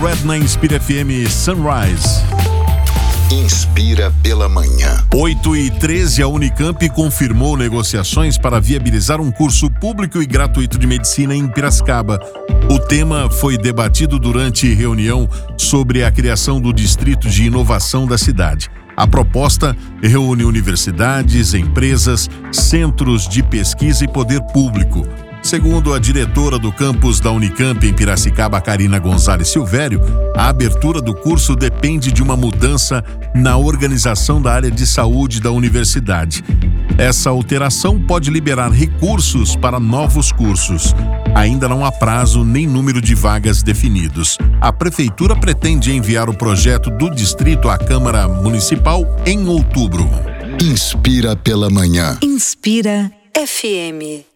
Red na Inspira FM Sunrise. Inspira pela manhã. 8h13, a Unicamp confirmou negociações para viabilizar um curso público e gratuito de medicina em Piracicaba. O tema foi debatido durante reunião sobre a criação do Distrito de Inovação da cidade. A proposta reúne universidades, empresas, centros de pesquisa e poder público. Segundo a diretora do campus da Unicamp em Piracicaba, Karina Gonzalez Silvério, a abertura do curso depende de uma mudança na organização da área de saúde da universidade. Essa alteração pode liberar recursos para novos cursos. Ainda não há prazo nem número de vagas definidos. A prefeitura pretende enviar o projeto do distrito à Câmara Municipal em outubro. Inspira pela manhã. Inspira FM.